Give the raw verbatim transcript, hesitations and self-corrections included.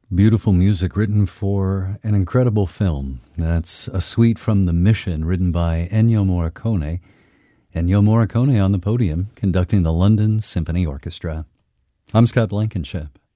Beautiful music written for an incredible film. That's a suite from The Mission, written by Ennio Morricone. Ennio Morricone on the podium, conducting the London Symphony Orchestra. I'm Scott Blankenship.